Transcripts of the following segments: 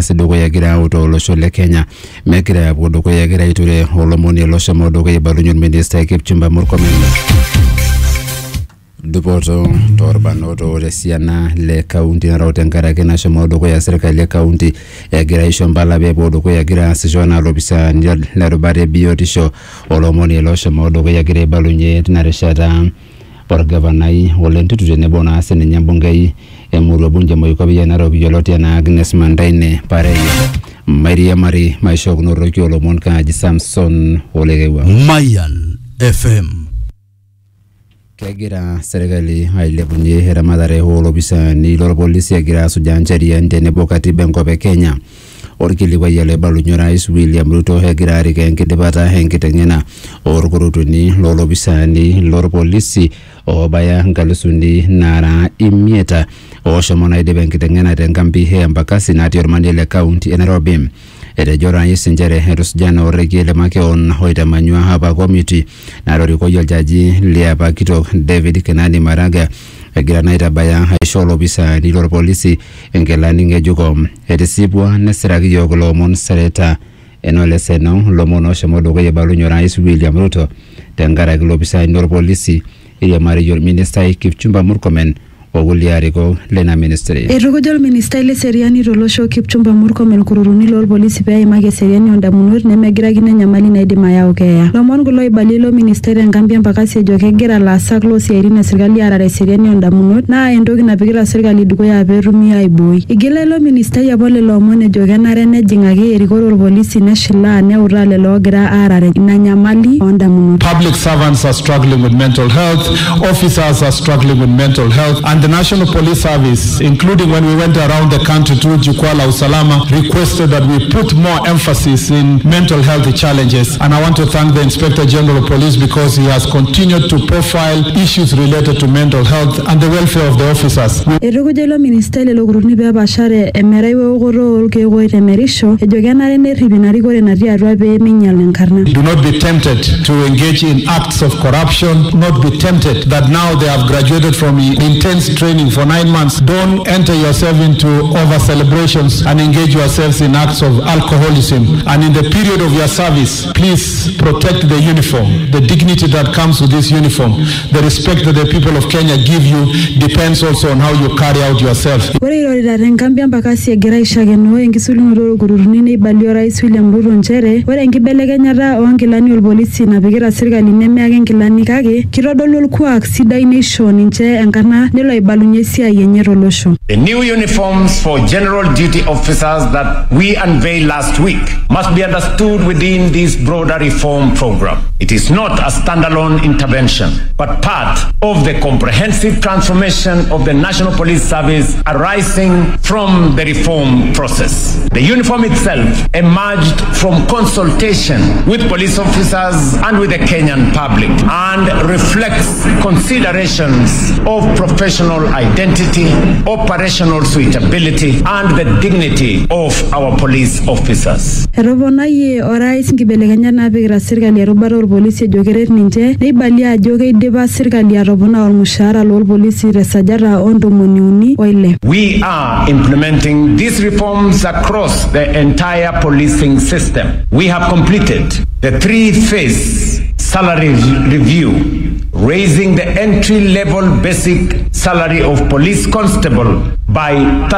dukuya egira auto olosho le Kenya megira apuo dukuya egira aiture olomoni loshomo dukuya ibalunye Minister Kipchumba Murkomen. Dupoto torbanoto resiana le county narau tenkaraki nashomo dukuya serikali ya county egira aisho mbala pepuo dukuya egira asisho na lopisa lerubare biotisho olomoni loshomo dukuya egira ibalunye tina rishata orgavanai olentitu tenebo na sininye mbungei emurua bunge moikobi ya Narok yioloti na Agnes Mandaine Parei Maria Mari maishoknoroki olomon kaji Samson Olegewa Mayan FM. Kegira serikali ailepunye eramatare olopisa ni polisi egira asuja ncheria tenebo katiba enkop Kenya. Orkilikuai aibalunye Rais William Ruto egira arika enkidipata enkiteng'ena orkurutuni lolopisani lorpolisi obaya nkalusuni nara imieta oshomo naidip enkiteng'ena tenkampi Embakasi natii ormanie le county e Nairobi. Etejo Rais njere etusujana orrekie le makeon oitamanyua hapa committee narorikoyie oljaji liapa kitok David Kenani Maraga egira naitabaya aisho olopisani lorpolisi enkilani ng'ejuko. Etisipua nesiraki yiok lomon sereta enoleseno lomon oshomo dukuya ibalunye Rais William Ruto tenkaraki lopisani lorpolisi iriamari yiok Minister Kipchumba Murkomen okulie arikok lena ministry. Etukujo minister le seriani tolosho Kipchumba Murkomen kururuni lorpolisi pee aimaki seriani ondamunot nemegira kinyamali naidim ayau keeya. Lomon kulo ibalilo minister enkampi Embakasi ejo kegira laasak losiaitin e serikali arare seriani ondamunot naa entoki napikita serikali dukuya peetumi aibooi. Igila ilo minister apa lelo omon ejo kenare nejing'aki erikore orpolisi neshilaa neutaa lelo ogira arare ina nyamali ondamunot. Public servants are struggling with mental health, officers are struggling with mental health, and the National Police Service, including when we went around the country through Jukwaa la Usalama, requested that we put more emphasis in mental health challenges. And I want to thank the Inspector General of Police because he has continued to profile issues related to mental health and the welfare of the officers. Etukujo ilo minister lelo kuruni peepashare emerai weokoto orkeek oitemerisho ejo kenare nerrip ina rikore natii atua pee minyal enkarna. Do not be tempted to engage in acts of corruption. Not be tempted that now they have graduated from intense training for 9 months. Don't enter yourself into over celebrations and engage yourselves in acts of alcoholism. And in the period of your service, please protect the uniform, the dignity that comes with this uniform. The respect that the people of Kenya give you depends also on how you carry out yourself. Ore irorita tenkampi Embakasi egira aishakenoo enkisulunoto orkururuni neibalio Rais William Ruto njere ore enkibelekenyata oonkilani orpolisi napikita serikali nemeake nkilani kake kitodolu orkuak sidai neisho ninche enkarna nelo aibalunye esiai enye tolosho. The new uniforms for general duty officers that we unveiled last week must be understood within this broader reform program. It is not a standalone intervention, but part of the comprehensive transformation of the National Police Service arising from the reform process. The uniform itself emerged from consultation with police officers and with the Kenyan public and reflects considerations of professional identity, operational suitability, and the dignity of our police officers. Etoponayie orais nkibelekenyat naapikita serikali erubata orpolisi ejo keret ninche neibalia ajo keidipa serikali atopona ormushaara lorpolisi tesajata o36. We are implementing these reforms across the entire policing system. We have completed the 3-phase salary review, raising the entry-level basic salary of police constable by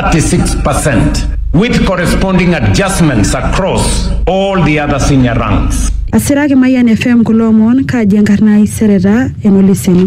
36%, with corresponding adjustments across all the other senior ranks. Asiraki Mayan FM kulomon kaji enkarna isereta enoleseno.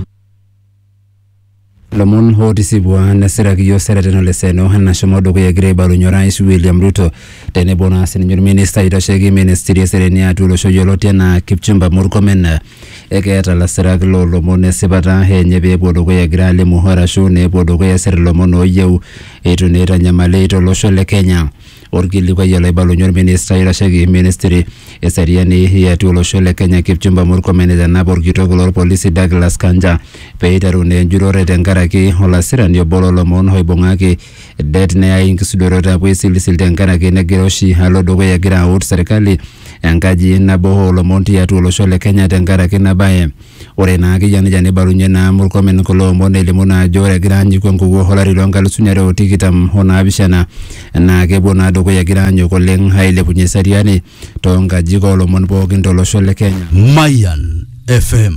Lomon hotisibwa nasiraki yo sereta enoleseno nashomo dukuya egira ibalunye Rais William Ruto tenebo na sininye Minister itasheki Ministry esereni atolosho yioloti na Kipchumba Murkomen ekeeta lasiraki lomon esipata enye peepuo dukuya egira alimu arashu neepuo dukuya esir lomon oyieu eitu naa eitanyamali tolosho le Kenya. Orkilikuai aibalunye Minister itasheki Ministry eseriani yatua olosho le Kenya Kipchumba Murkomen tenabo orkitok lorpolisi Douglas Kanja peiteru naa enjurore tenkaraki olasirani obo lomon oibung'aki det neyai nkisudorot apuo isilisil tenkaraki negira oshi alo dukuya egira aut serikali enkaji nabo lomon tiatua olosho le Kenya tenkaraki nabaye. Ore naa akeyia neibalunye naa Murkomen kulo omon elimu naa ajo egira anyiku enkukuo olari loo 2027 naa kepuo naa dukuya giranyo koleng hailepunye seriani tonga jiko lomon pookin tolosho le Kenya. Mayan FM.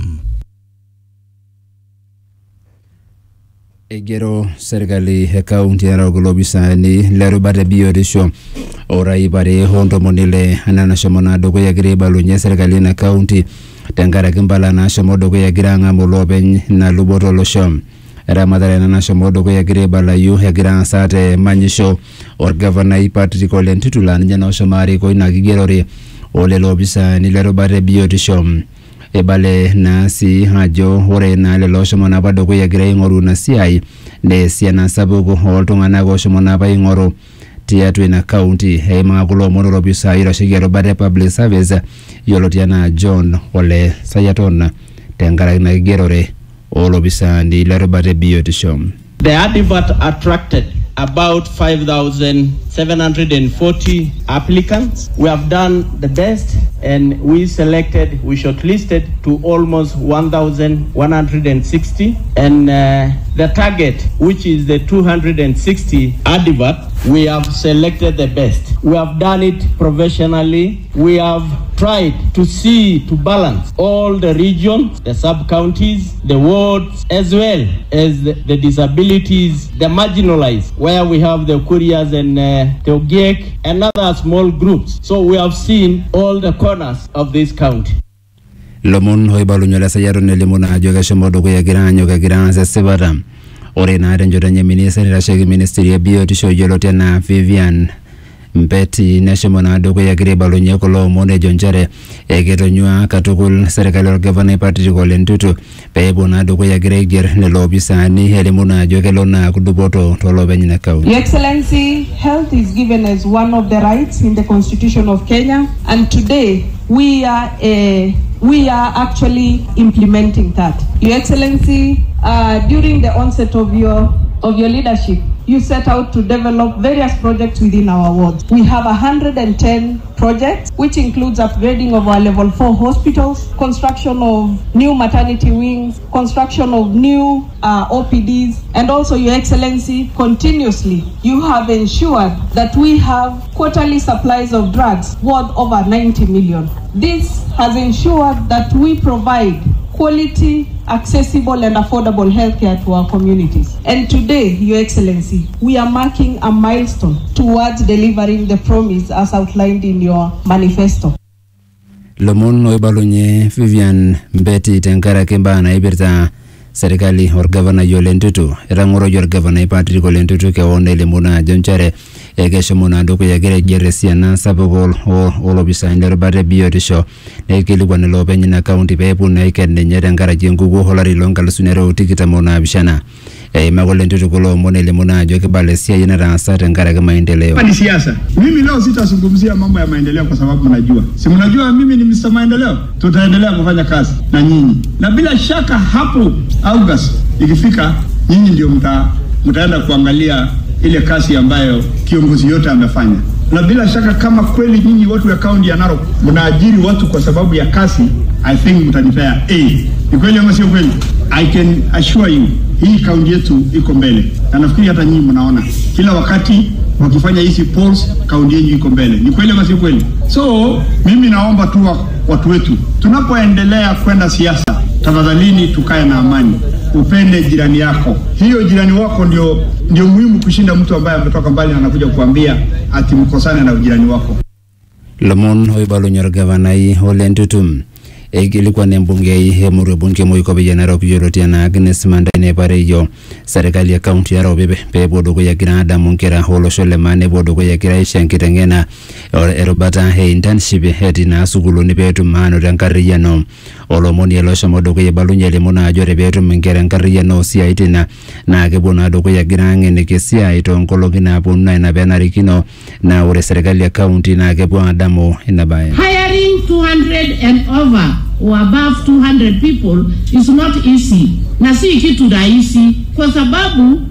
Egero serikali he kaunti ya Narok lobisani lerubate biotisho orai bare hondo monile anana shomona dukuya gire balunye serikali na kaunti tengara kimbala na shomodo dukuya giranga molobeny na luboto loshom. Ramadhani na shomodo ko yagire bala yu yagira sate manyisho or governor Patrick Ole Ntutula njana shomari ko ina gigerore ole lobisa ni lero bare biotisho ebale na si hajo ore na le lo shomona bado ko yagire ngoru na siai ne siana sabugo holtunga na go shomona ba ngoro tiatu na county hema kulo mono lobisa ira shigero bare public service yolotiana John Ole Sayatona tengara na gigerore all of the Larabate Biotism. The advert attracted about 5,740 applicants. We have done the best and we shortlisted to almost 1,160 and the target, which is the 260 advert, we have selected the best. We have done it professionally. We have tried to balance all the regions, the sub-counties, the wards, as well as the disabilities, the marginalized, where we have the Kurias and the Ogiek and other small groups. So we have seen all the corners of this county. Lomon hoibalunyola sayaro nelimuna ajoga shomodo ya giranyo ga giranza sebara. Ore na arenjoranye ministry ya biotisho yolote na Vivian Mbeti nashimona dogo ya gire balonye kolo mone jonjare egeto nyua katukul serikali governor Patrick Ole Ntutu pebo na dogo ya gire ger ne lobisa ni helimuna jogelo na kuduboto tolo benyina kaunti. Your Excellency, health is given as one of the rights in the Constitution of Kenya, and today we are actually implementing that. Your Excellency, during the onset of your leadership, you set out to develop various projects within our wards. We have 110 projects, which includes upgrading of our level 4 hospitals, construction of new maternity wings, construction of new OPDs, and also, Your Excellency, continuously you have ensured that we have quarterly supplies of drugs worth over 90 million. This has ensured that we provide quality, accessible and affordable healthcare to our communities. And today, Your Excellency, we are marking a milestone towards delivering the promise as outlined in your manifesto. Lomon oibalunye Vivian Mbeti tenkara kimba na ibirta serikali or governor Ole Ntutu erangoro yor governor Patrick Ole Ntutu ke one limuna jonchare egesho mona doko ya gere siana sabogol olobisa ndero bare biotisho nekili kwa nelobenyi na county pepu na ikende nyere ngara jengugu holari longa sunero tikita mona bishana Magole Ntutu kulo mone limuna joke bale siya yena ransate ngara ke maendeleo. Ni siasa. Mimi leo sitazungumzia mambo ya maendeleo kwa sababu mnajua. Si mnajua mimi ni Mr. Maendeleo. Tutaendelea kufanya kazi na nyinyi. Na bila shaka hapo August ikifika nyinyi ndio mtaenda kuangalia ile kazi ambayo kiongozi yote amefanya. Na bila shaka kama kweli nyinyi watu wa kaunti ya Narok mnaajiri watu kwa sababu ya kazi, I think mtanipea A. Ni kweli ama sio kweli? I can assure you hii kaunti yetu iko mbele. Na nafikiri hata nyinyi mnaona kila wakati wakifanya hizi polls kaunti yetu iko mbele. Ni kweli ama sio kweli? So mimi naomba tu watu wetu tunapoendelea kwenda siasa, tafadhalini tukae na amani. Upende jirani yako. Hiyo jirani wako ndio muhimu kushinda mtu ambaye ametoka mbali na anakuja kuambia ati mkosane na jirani wako. Lamon hoibalunyor gavanai Ole Ntutu ilikuwa ni mbunge bunge moiko vijana Narok yorotiana Agnes Mandane parejo serikali ya kaunti ya Narok pepo dogo ya kina Adamu Nkera holo shole mane bodogo ya kira isha nkitengena erobata internship heti na sugulu ni petu maano rankaria no olomoni elosha modogo ya balunye limona ajore petu mnkera nkaria no siya itina na kebona dogo ya kira ngene kesia ito nkologi na apuna ina benarikino na ure serikali ya kaunti na kebona Adamu inabaya. Hiring 200 and over or above 200 people is not easy. Na si kitu rahisi kwa sababu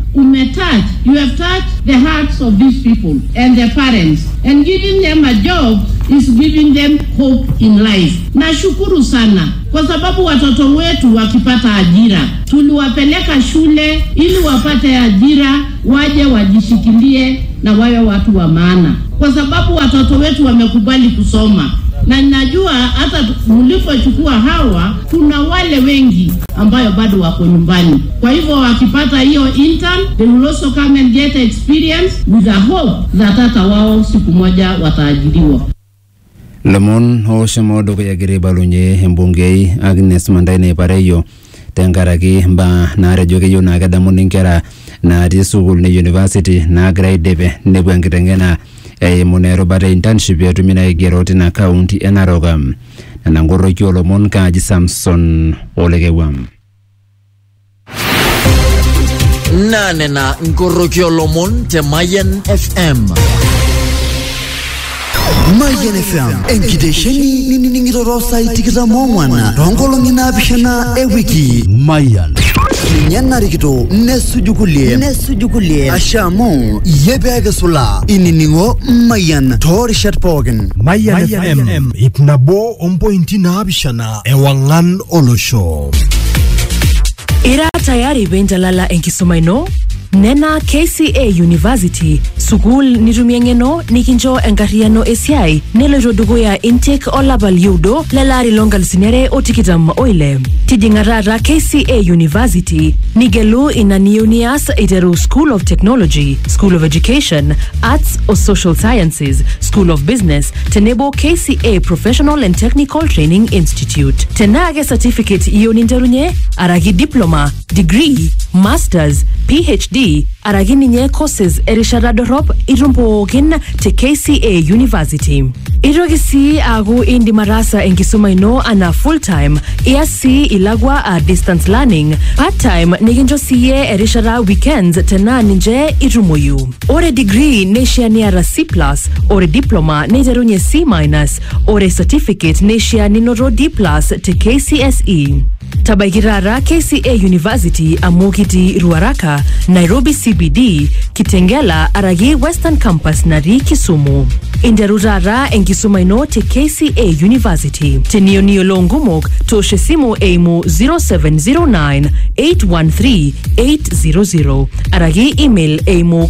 you have touched the hearts of these people and their parents, and giving them a job is giving them hope in life. Nashukuru sana kwa sababu watoto wetu wakipata ajira tuliwapeleka shule ili wapate ajira, waje wajishikilie na wawe watu wa maana. kwa sababu watoto wetu wamekubali kusoma. Na ninajua hata mlipochukua hawa kuna wale wengi ambayo bado wako nyumbani. Kwa hivyo wakipata hiyo intern, they will also come and get experience with a hope that hata wao siku moja wataajiriwa. Lemon Oshamodo kuyagire balunye mbungei Agnes Mandaine pareyo tenkaraki mba narejoke yona akadamu ninkera na ati sukul ni university na grade nebu enkitengena munero bata internship yatumina igeroti na county enaroka na ngoroki olomon kaji Samson Olekewam nane na ngoroki olomon te Mayan FM. Mayan FM enkitesheni niningiro saitikita mongwana rongolo nginapishana ewiki Mayan Nyanarikito nesujukulie Ashamo yebege sula ininingo Mayan Torishat Pogen Mayan FM ipnabo ompointi nabishana ewangan olosho. Ira tayari benjalala enkisumaino nena KCA University sukul nitumiengeno nikinjo enkariano esiai nelo dukuya intake olabal yudo lelari longal sinere otikitam oile tijingarara KCA University nigelu inaniunias iteru School of Technology, School of Education, Arts or Social Sciences, School of Business tenebo KCA Professional and Technical Training Institute tenage certificate ioninterunye aragi diploma, degree, masters, PhD aragini nye courses erishada dorop irumpokin te KCA University. Irogisi agu indi marasa enkisumaino ana full-time, ESC ilagwa a distance learning, part-time niginjo siye erishada weekends tena ninje irumoyu. Ore degree neshia niara C+, ore diploma neterunye C-, ore certificate neshia ninoro D+, te KCSE. Tabaigirara KCA University amukiti Ruaraka, Nairobi CBD, Kitengela, Aragi Western Campus nari Kisumu. Inderurara enkisumaino te KCA University. Tenio niolongumok toshe simu eimu 0709 813 800. Aragi email eimu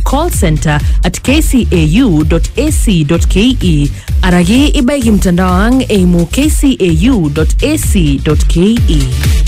callcenter@kcau.ac.ke. Aragi ibaigi mtandaoang eimu kcau.ac.ke.